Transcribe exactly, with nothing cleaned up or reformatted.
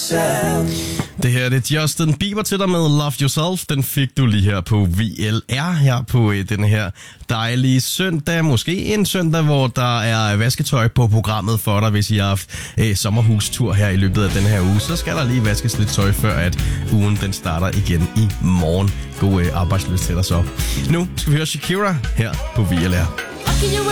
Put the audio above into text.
Det her det er Justin Bieber til dig med Love Yourself. Den fik du lige her på V L R, her på øh, den her dejlige søndag. Måske en søndag, hvor der er vasketøj på programmet for dig. Hvis I har haft øh, sommerhustur her i løbet af den her uge, så skal der lige vaskes lidt tøj, før at ugen den starter igen i morgen. God øh, arbejdsløs til dig så. Nu skal vi høre Shakira her på V L R.